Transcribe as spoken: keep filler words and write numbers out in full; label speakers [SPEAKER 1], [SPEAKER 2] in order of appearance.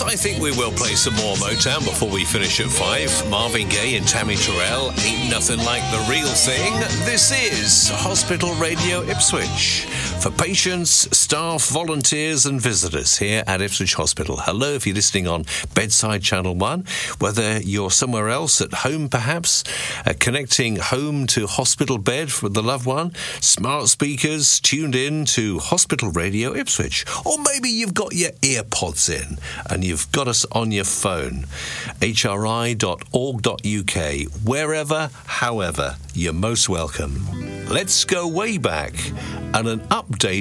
[SPEAKER 1] Yes, I think we will play some more Motown before we finish at five. Marvin Gaye and Tammy Terrell, Ain't Nothing Like the Real Thing. This is Hospital Radio Ipswich. For patients, staff, volunteers and visitors here at Ipswich Hospital. Hello if you're listening on Bedside Channel one. Whether you're somewhere else at home perhaps, uh, connecting home to hospital bed for the loved one, smart speakers tuned in to Hospital Radio Ipswich. Or maybe you've got your earpods in and you've got us on your phone. H R I dot org dot U K. Wherever, however, you're most welcome. Let's go way back and an update